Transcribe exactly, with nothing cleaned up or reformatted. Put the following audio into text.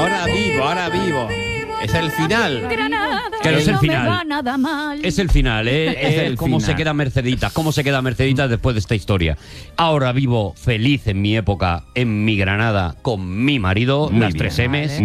ahora vivo, ahora vivo. Es el final. Claro, es el no me final. va nada mal. Es el final, ¿eh? Es Eh, el cómo final. se queda Mercedita, cómo se queda Mercedita después de esta historia. Ahora vivo feliz en mi época, en mi Granada, con mi marido, Muy las bien. tres M's.